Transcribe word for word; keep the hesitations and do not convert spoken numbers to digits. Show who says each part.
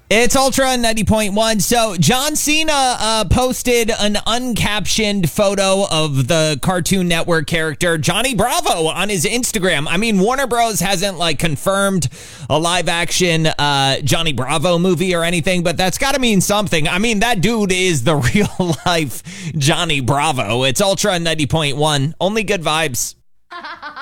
Speaker 1: It's Ultra ninety point one. So John Cena uh, posted an uncaptioned photo of the Cartoon Network character Johnny Bravo on his Instagram. I mean, Warner Bros. Hasn't like confirmed a live action uh, Johnny Bravo movie or anything, but that's got to mean something. I mean, that dude is the real life Johnny Bravo. It's Ultra ninety point one. Only good vibes.